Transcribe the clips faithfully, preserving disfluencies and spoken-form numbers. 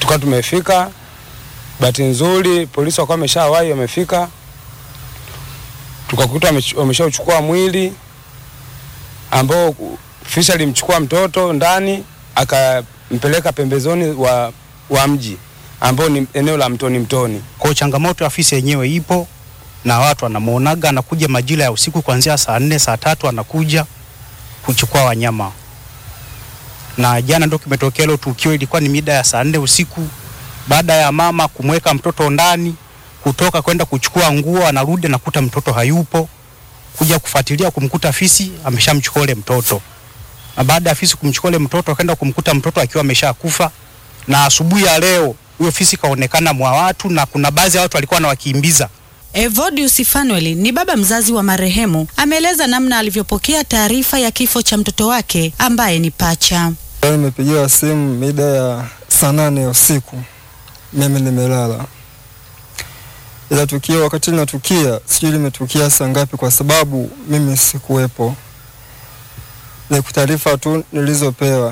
Tukawa tumefika, bahati nzuri polisi wakawa wameshawahi wamefika. Tukakuta wameshauchukua mwili ambao Fisher alimchukua mtoto ndani akampeleka pembezoni wa wa mji ambao ni eneo la Mtoni Mtoni. Kwa changamoto ya afisi yenyewe ipo na watu wanamuonaga anakuja majira ya usiku kuanzia saa nne saa tatu anakuja kuchukua wanyama. Na jana ndio kimetokea hilo tukio, ilikuwa ni mida ya saa nne usiku, baada ya mama kumweka mtoto ndani kutoka kwenda kuchukua nguo, anarudi nakuta mtoto hayupo, kuja kufuatilia kumkuta fisi ameshamchukua ile mtoto. Na baada ya fisi kumchukua ile mtoto akaenda kumkuta mtoto akiwa ameshakufa. Na asubuhi ya leo huyo fisi kaonekana mwa watu na kuna baadhi ya watu walikuwa wanawakimbiza. Evodius Fanuel ni baba mzazi wa marehemu, ameeleza namna alivyopokea taarifa ya kifo cha mtoto wake ambaye ni pacha. Nimepigiwa simu mida ya saa nane ya usiku. Mimi nimelala. Ila tukio wakati linatukia sijui limetukia saa ngapi kwa sababu mimi sikuwepo. Ni taarifa tu nilizopewa.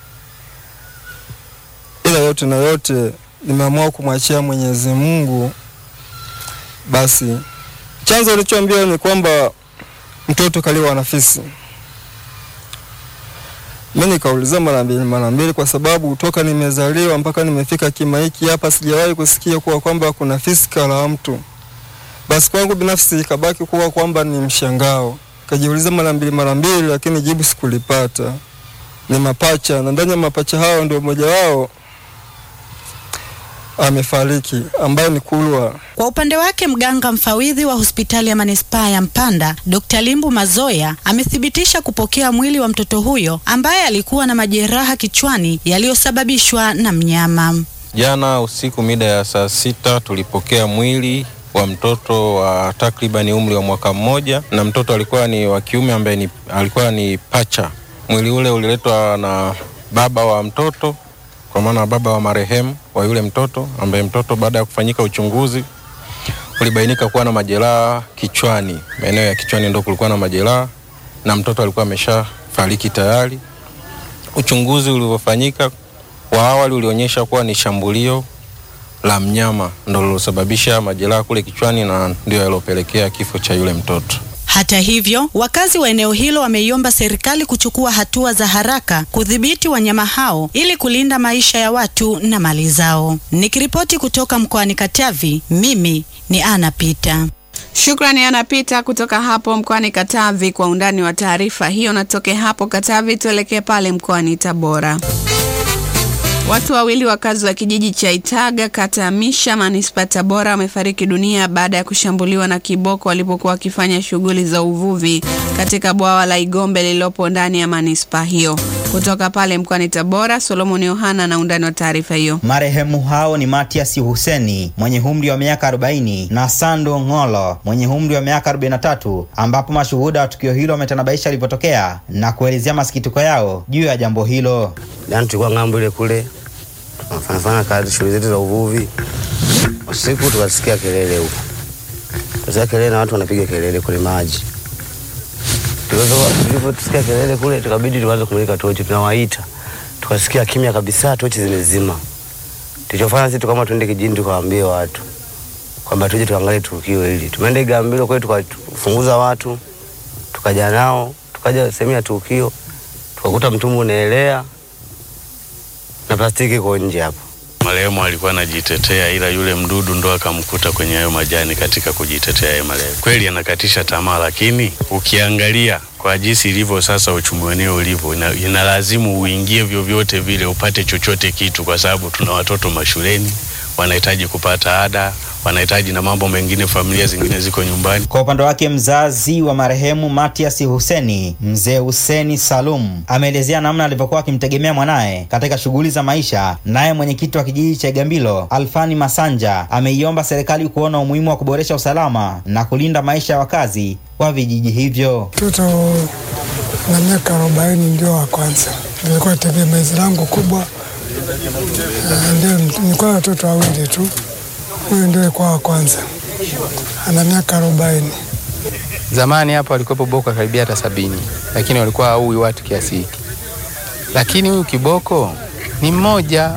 Ila yote na yote nimeamua kumwachia Mwenyezi Mungu. Basi chanzo nilichoambiwa ni kwamba mtoto kaliwa na fisi. Mimi nikauliza mara mbili mara mbili kwa sababu kutoka nimezaliwa mpaka nimefika kima hiki hapa sijawahi kusikia kuwa kwamba kuna fisi kala mtu. Basi kwangu binafsi ikabaki kuwa kwamba ni mshangao. Kajiuliza mara mbili mara mbili lakini jibu sikulipata. Ni mapacha na ndani ya mapacha hao ndio mmoja wao amefariki ambaye ni Kulwa. Kwa upande wake mganga mfawidhi wa hospitali ya manispaa ya Mpanda, Dokta Limbu Mazoya, amethibitisha kupokea mwili wa mtoto huyo ambaye alikuwa na majeraha kichwani yaliyosababishwa na mnyama. Jana usiku mida ya saa sita tulipokea mwili wa mtoto wa takriban umri wa mwaka mmoja, na mtoto alikuwa ni wa kiume ambaye ni alikuwa ni pacha. Mwili ule uliletwa na baba wa mtoto, kwa maana baba wa marehemu wa yule mtoto, ambaye mtoto baada ya kufanyika uchunguzi ulibainika kuwa na majeraha kichwani. Maeneo ya kichwani ndio kulikuwa na majeraha na mtoto alikuwa ameshafariki tayari. Uchunguzi uliofanyika wa awali ulionyesha kuwa ni shambulio la mnyama ndio lilosababisha majeraha kule kichwani na ndio yalopelekea kifo cha yule mtoto. Hata hivyo, wakazi wa eneo hilo wameiomba serikali kuchukua hatua za haraka kudhibiti wanyama hao ili kulinda maisha ya watu na mali zao. Nikiripoti kutoka mkoani Katavi, mimi ni Ana Pita. Shukrani Ana Pita kutoka hapo mkoani Katavi kwa undani wa taarifa hiyo. Natoke hapo Katavi tuelekee pale mkoani Tabora. Watu wawili wakazi wa kijiji cha Itaga kata ya Misha manispaa Tabora wamefariki dunia baada ya kushambuliwa na kiboko walipokuwa wakifanya shughuli za uvuvi katika bwawa la Igombe lililopo ndani ya manispaa hiyo. Kutoka pale mkoani Tabora, Solomon Yohana na undani wa taarifa hiyo. Marehemu hao ni Matias Huseni mwenye umri wa miaka arobaini na Sando Ngolo mwenye umri wa miaka arobaini na tatu, ambapo mashuhuda wa tukio hilo wametanabaisha lilipotokea na kuelezea masikitiko yao juu ya jambo hilo. Yaani tulikuwa ngambo ile kule tunafanya fanya kazi shughuli zetu za uvuvi. Usiku tukasikia kelele huko. Tukasikia kelele na watu wanapiga kelele kule maji. Tuliposikia kelele kule tukabidi tuanze kumulika tochi, tunawaita. Tukasikia kimya kabisa, tochi zimezima. Tulichofanya sisi tukama tuende kijini tukawaambia watu kwamba tuje tuangalie tukio hili. Tumeenda Igambilo kwetu tukafunguza watu, tukaja nao, tukaja sehemu ya tukio, tukakuta mtumbu unaelea na plastiki kwa nje hapo. Marehemu alikuwa anajitetea ila yule mdudu ndo akamkuta kwenye hayo majani katika kujitetea yeye marehemu. Kweli anakatisha tamaa, lakini ukiangalia kwa jinsi ilivyo sasa uchumi wenyewe ulivyo ina, inalazimu uingie vyovyote vile upate chochote kitu, kwa sababu tuna watoto mashuleni wanahitaji kupata ada, wanahitaji na mambo mengine, familia zingine ziko nyumbani. Kwa upande wake mzazi wa marehemu Matias Huseni, mzee Huseni Salum, ameelezea namna alivyokuwa akimtegemea mwanae katika shughuli za maisha. Naye mwenyekiti wa kijiji cha Igambilo, Alfani Masanja, ameiomba serikali kuona umuhimu wa kuboresha usalama na kulinda maisha ya wakazi wa vijiji hivyo. Mtoto na miaka arobaini ndio wa kwanza. Nilikuwa tegemezi langu kubwa. Ndio nilikuwa watoto wawili tu. Huyo ndio kwa wa kwanza. Ana miaka arobaini. Zamani hapo alikuwa boko karibia hata sabini, lakini walikuwa haui watu kiasi hiki. Lakini huyu kiboko ni mmoja.